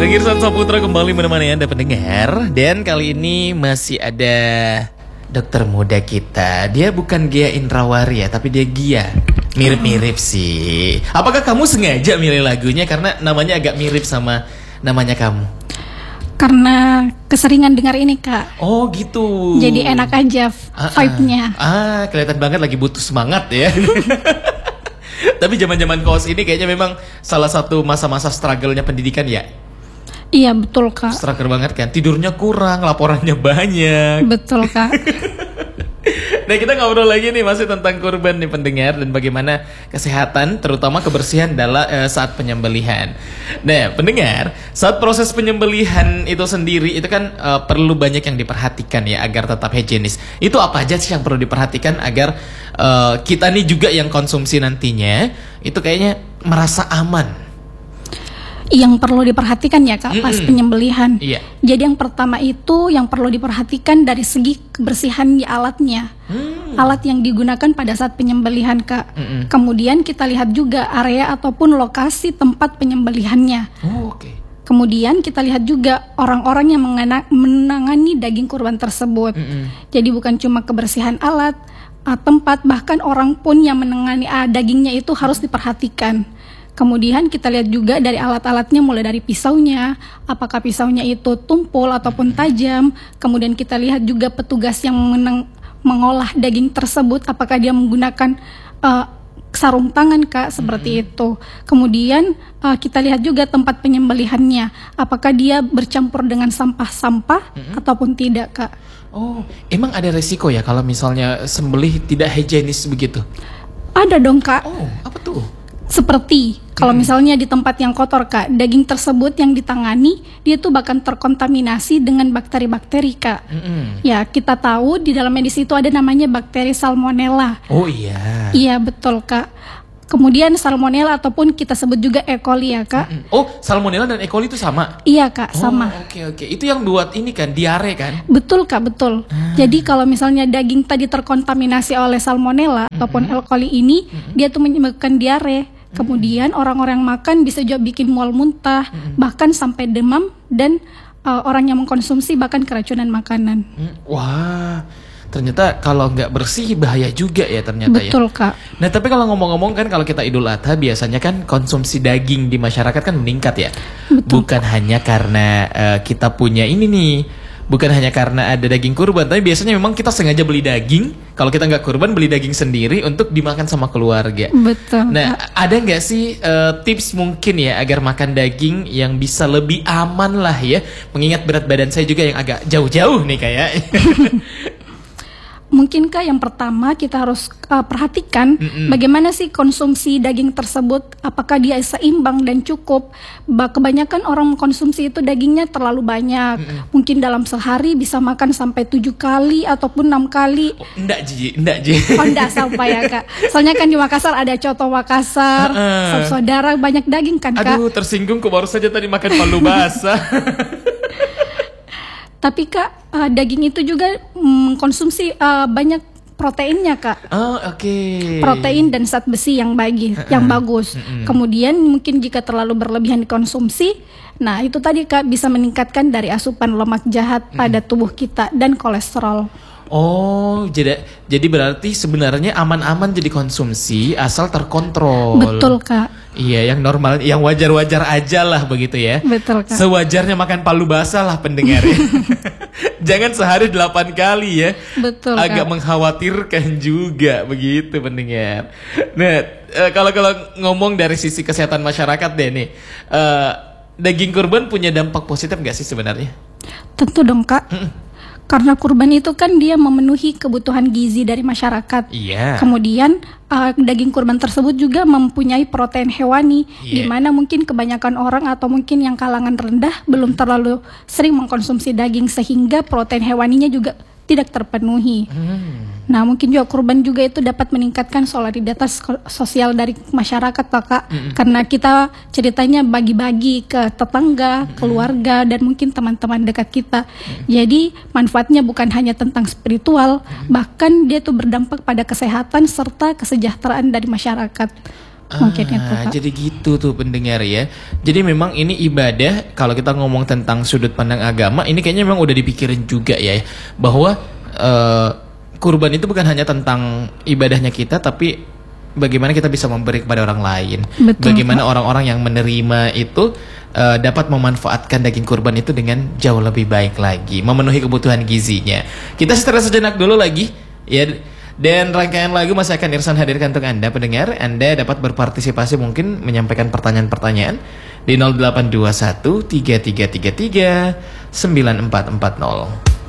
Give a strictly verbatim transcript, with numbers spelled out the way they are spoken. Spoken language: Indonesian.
Regirsan Saputra kembali menemani Anda pendengar. Dan kali ini masih ada dokter muda kita. Dia bukan Gia Indrawari ya, tapi dia Gia. Mirip-mirip sih. Apakah kamu sengaja milih lagunya karena namanya agak mirip sama namanya kamu? Karena keseringan dengar ini, Kak. Oh gitu. Jadi enak aja ah, vibe-nya. Ah, ah, kelihatan banget lagi butuh semangat ya. Tapi zaman-zaman kos ini kayaknya memang salah satu masa-masa struggle-nya pendidikan ya. Iya betul, Kak. Struggle banget kan. Tidurnya kurang, laporannya banyak. Betul, Kak. Nah, kita ngobrol lagi nih masih tentang kurban nih pendengar, dan bagaimana kesehatan terutama kebersihan dalam uh, saat penyembelihan. Nah, pendengar, saat proses penyembelihan itu sendiri itu kan uh, perlu banyak yang diperhatikan ya agar tetap higienis. Itu apa aja sih yang perlu diperhatikan agar uh, kita nih juga yang konsumsi nantinya itu kayaknya merasa aman? Yang perlu diperhatikan ya, Kak, pas Mm-mm. penyembelihan. Iya. Jadi yang pertama itu yang perlu diperhatikan dari segi kebersihan di alatnya. Hmm. Alat yang digunakan pada saat penyembelihan, Kak. Mm-mm. Kemudian kita lihat juga area ataupun lokasi tempat penyembelihannya. Oh, oke. Okay. Kemudian kita lihat juga orang-orang yang mengena- menangani daging kurban tersebut. Mm-mm. Jadi bukan cuma kebersihan alat, uh, tempat, bahkan orang pun yang menangani uh, dagingnya itu harus diperhatikan. Kemudian kita lihat juga dari alat-alatnya, mulai dari pisaunya, apakah pisaunya itu tumpul ataupun tajam. Kemudian kita lihat juga petugas yang meneng- mengolah daging tersebut, apakah dia menggunakan uh, sarung tangan, Kak, seperti mm-hmm. itu. Kemudian uh, kita lihat juga tempat penyembelihannya, apakah dia bercampur dengan sampah-sampah mm-hmm. ataupun tidak, Kak. Oh, emang ada resiko ya kalau misalnya sembelih tidak higienis begitu? Ada dong, Kak. Oh, apa tuh? Seperti kalau misalnya di tempat yang kotor, Kak, daging tersebut yang ditangani dia tuh bahkan terkontaminasi dengan bakteri-bakteri, Kak. Mm-mm. Ya, kita tahu di dalam medis itu ada namanya bakteri salmonella. Oh iya. Iya betul, Kak. Kemudian salmonella ataupun kita sebut juga E. coli ya, Kak. Mm-mm. Oh, salmonella dan E. coli itu sama? Iya, Kak, sama. Oh, oke oke. Itu yang buat ini kan diare kan? Betul, Kak, betul. Ah. Jadi kalau misalnya daging tadi terkontaminasi oleh salmonella mm-hmm. ataupun E. coli ini, mm-hmm. dia tuh menyebabkan diare. Kemudian orang-orang makan bisa juga bikin mual muntah, mm-hmm. bahkan sampai demam, dan uh, orang yang mengkonsumsi bahkan keracunan makanan. Wah, ternyata kalau nggak bersih bahaya juga ya ternyata. Betul, ya. Kak. Nah, tapi kalau ngomong-ngomong kan kalau kita Idul Adha biasanya kan konsumsi daging di masyarakat kan meningkat ya. Betul. Bukan hanya karena uh, kita punya ini nih. Bukan hanya karena ada daging kurban, tapi biasanya memang kita sengaja beli daging. Kalau kita nggak kurban, beli daging sendiri untuk dimakan sama keluarga. Betul. Nah, Kak, ada nggak sih uh, tips mungkin ya agar makan daging yang bisa lebih aman lah ya? Mengingat berat badan saya juga yang agak jauh-jauh nih kayak. Mungkin, Kak, yang pertama kita harus uh, perhatikan Mm-mm. bagaimana sih konsumsi daging tersebut, apakah dia seimbang dan cukup. Bah, kebanyakan orang mengkonsumsi itu dagingnya terlalu banyak. Mm-mm. Mungkin dalam sehari bisa makan sampai tujuh kali ataupun enam kali. Oh, enggak, Ji, enggak, Ji. Oh, enggak sampai ya, Kak. Soalnya kan di Makassar ada coto Makassar, uh-uh. saudara banyak daging kan, Kak. Aduh, tersinggung kok baru saja tadi makan palu basah. Tapi, Kak, uh, daging itu juga mengkonsumsi uh, banyak proteinnya, Kak. Oh, oke. Okay. Protein dan zat besi yang bagi, uh-uh. yang bagus. Uh-uh. Kemudian mungkin jika terlalu berlebihan dikonsumsi, nah itu tadi, Kak, bisa meningkatkan dari asupan lemak jahat uh-uh. pada tubuh kita dan kolesterol. Oh, jadi jadi berarti sebenarnya aman-aman jadi konsumsi asal terkontrol. Betul, Kak. Iya, yang normal, yang wajar-wajar aja lah begitu ya. Betul, Kak. Sewajarnya makan palu basah lah pendengar ya. Jangan sehari delapan kali ya. Betul, Agak Kak. Mengkhawatirkan juga begitu pendengar. Nah, e, kalau kalau ngomong dari sisi kesehatan masyarakat deh nih, e, daging kurban punya dampak positif nggak sih sebenarnya? Tentu dong, Kak. Mm-mm. Karena kurban itu kan dia memenuhi kebutuhan gizi dari masyarakat. Iya. Kemudian uh, daging kurban tersebut juga mempunyai protein hewani, yeah. di mana mungkin kebanyakan orang atau mungkin yang kalangan rendah belum terlalu sering mengkonsumsi daging, sehingga protein hewaninya juga tidak terpenuhi. Hmm. Nah, mungkin juga kurban juga itu dapat meningkatkan solidaritas sosial dari masyarakat, Pak, Kak. Mm-hmm. Karena kita ceritanya bagi-bagi ke tetangga, mm-hmm. keluarga, dan mungkin teman-teman dekat kita. Mm-hmm. Jadi manfaatnya bukan hanya tentang spiritual, mm-hmm. bahkan dia tuh berdampak pada kesehatan serta kesejahteraan dari masyarakat. Mungkin itu, Ah, Kak. jadi gitu tuh pendengar ya. Jadi memang ini ibadah, kalau kita ngomong tentang sudut pandang agama, ini kayaknya memang udah dipikirin juga ya, bahwa eh, kurban itu bukan hanya tentang ibadahnya kita, tapi bagaimana kita bisa memberi kepada orang lain. Betul, Bagaimana orang-orang yang menerima itu eh, dapat memanfaatkan daging kurban itu dengan jauh lebih baik lagi, memenuhi kebutuhan gizinya. Kita setelah sejenak dulu lagi ya. Dan rangkaian lagu masih akan Irsan hadirkan untuk Anda pendengar. Anda dapat berpartisipasi, mungkin menyampaikan pertanyaan-pertanyaan di nol delapan dua satu tiga tiga tiga tiga sembilan empat empat nol.